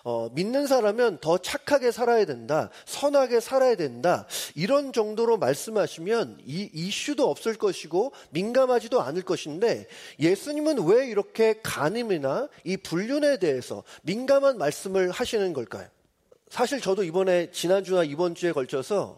믿는 사람은 더 착하게 살아야 된다, 선하게 살아야 된다, 이런 정도로 말씀하시면 이 이슈도 없을 것이고 민감하지도 않을 것인데, 예수님은 왜 이렇게 간음이나 이 불륜에 대해서 민감한 말씀을 하시는 걸까요? 사실 저도 이번에 지난주나 이번 주에 걸쳐서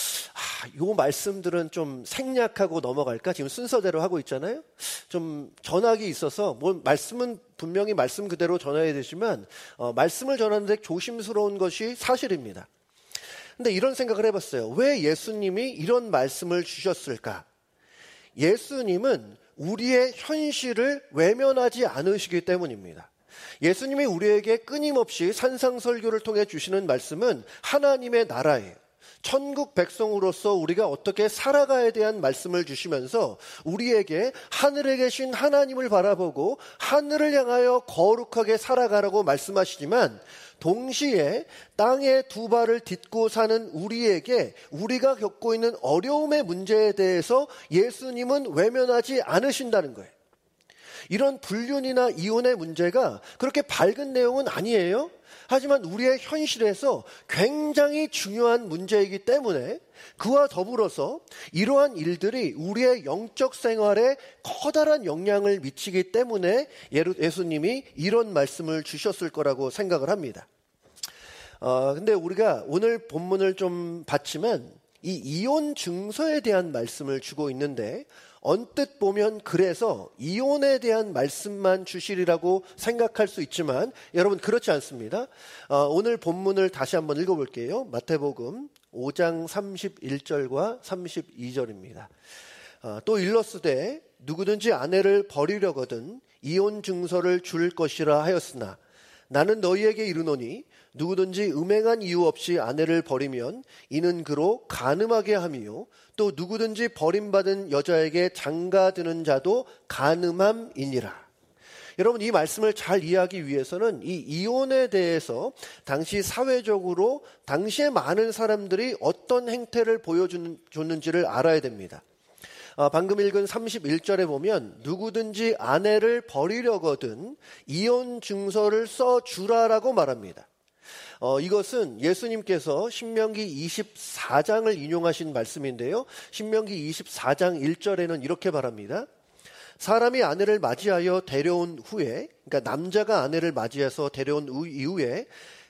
요 말씀들은 좀 생략하고 넘어갈까? 지금 순서대로 하고 있잖아요. 좀 전학이 있어서 말씀은 분명히 말씀 그대로 전해야 되지만 말씀을 전하는데 조심스러운 것이 사실입니다. 근데 이런 생각을 해봤어요. 왜 예수님이 이런 말씀을 주셨을까? 예수님은 우리의 현실을 외면하지 않으시기 때문입니다. 예수님이 우리에게 끊임없이 산상설교를 통해 주시는 말씀은 하나님의 나라예요. 천국 백성으로서 우리가 어떻게 살아가야 대한 말씀을 주시면서 우리에게 하늘에 계신 하나님을 바라보고 하늘을 향하여 거룩하게 살아가라고 말씀하시지만, 동시에 땅에 두 발을 딛고 사는 우리에게 우리가 겪고 있는 어려움의 문제에 대해서 예수님은 외면하지 않으신다는 거예요. 이런 불륜이나 이혼의 문제가 그렇게 밝은 내용은 아니에요. 하지만 우리의 현실에서 굉장히 중요한 문제이기 때문에 그와 더불어서 이러한 일들이 우리의 영적 생활에 커다란 영향을 미치기 때문에 예수님이 이런 말씀을 주셨을 거라고 생각을 합니다. 근데 우리가 오늘 본문을 좀 봤지만 이 이혼 증서에 대한 말씀을 주고 있는데, 언뜻 보면 그래서 이혼에 대한 말씀만 주시리라고 생각할 수 있지만 여러분, 그렇지 않습니다. 오늘 본문을 다시 한번 읽어볼게요. 마태복음 5장 31절과 32절입니다. 또 일렀으되 누구든지 아내를 버리려거든 이혼 증서를 줄 것이라 하였으나 나는 너희에게 이르노니 누구든지 음행한 이유 없이 아내를 버리면 이는 그로 간음하게 함이요 또 누구든지 버림받은 여자에게 장가드는 자도 간음함이니라. 여러분, 이 말씀을 잘 이해하기 위해서는 이 이혼에 대해서 당시 사회적으로 당시에 많은 사람들이 어떤 행태를 보여줬는지를 알아야 됩니다. 방금 읽은 31절에 보면 누구든지 아내를 버리려거든 이혼 증서를 써주라라고 말합니다. 이것은 예수님께서 신명기 24장을 인용하신 말씀인데요. 신명기 24장 1절에는 이렇게 말합니다. 사람이 아내를 맞이하여 데려온 후에, 그러니까 남자가 아내를 맞이해서 데려온 이후에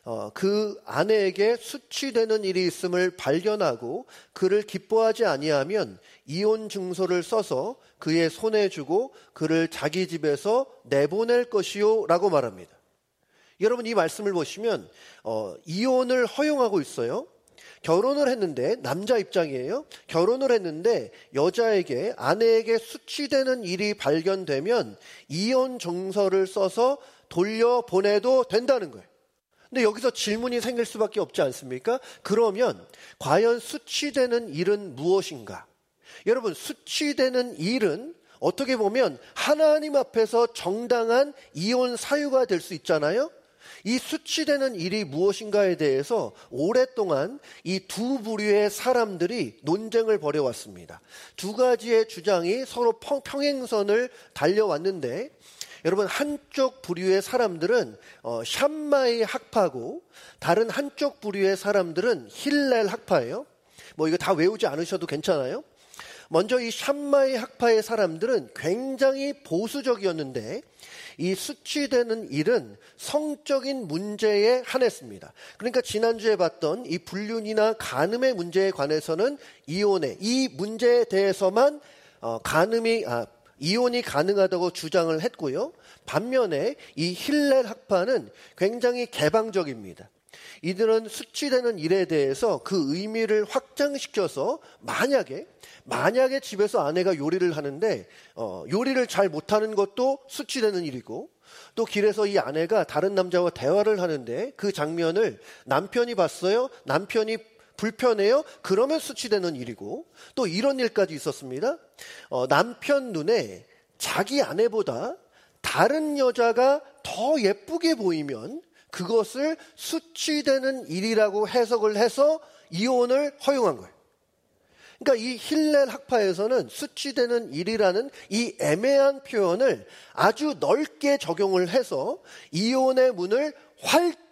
그 아내에게 수치되는 일이 있음을 발견하고 그를 기뻐하지 아니하면 이혼 증서를 써서 그의 손에 주고 그를 자기 집에서 내보낼 것이요 라고 말합니다. 여러분, 이 말씀을 보시면 이혼을 허용하고 있어요. 결혼을 했는데, 남자 입장이에요. 결혼을 했는데 여자에게, 아내에게 수치되는 일이 발견되면 이혼 증서를 써서 돌려보내도 된다는 거예요. 근데 여기서 질문이 생길 수밖에 없지 않습니까? 그러면 과연 수치되는 일은 무엇인가? 여러분, 수치되는 일은 어떻게 보면 하나님 앞에서 정당한 이혼 사유가 될 수 있잖아요. 이 수치되는 일이 무엇인가에 대해서 오랫동안 이 두 부류의 사람들이 논쟁을 벌여왔습니다. 두 가지의 주장이 서로 평행선을 달려왔는데, 여러분, 한쪽 부류의 사람들은 샴마이 학파고 다른 한쪽 부류의 사람들은 힐렐 학파예요. 이거 다 외우지 않으셔도 괜찮아요. 먼저 이 샴마이 학파의 사람들은 굉장히 보수적이었는데 이 수치되는 일은 성적인 문제에 한했습니다. 그러니까 지난주에 봤던 이 불륜이나 간음의 문제에 관해서는 이혼의 이 문제에 대해서만 이혼이 가능하다고 주장을 했고요. 반면에 이 힐렐 학파는 굉장히 개방적입니다. 이들은 수치되는 일에 대해서 그 의미를 확장시켜서 만약에 집에서 아내가 요리를 하는데 요리를 잘 못하는 것도 수치되는 일이고, 또 길에서 이 아내가 다른 남자와 대화를 하는데 그 장면을 남편이 봤어요. 남편이 불편해요. 그러면 수치되는 일이고, 또 이런 일까지 있었습니다. 남편 눈에 자기 아내보다 다른 여자가 더 예쁘게 보이면 그것을 수치되는 일이라고 해석을 해서 이혼을 허용한 거예요. 그러니까 이 힐렐 학파에서는 수치되는 일이라는 이 애매한 표현을 아주 넓게 적용을 해서 이혼의 문을 활짝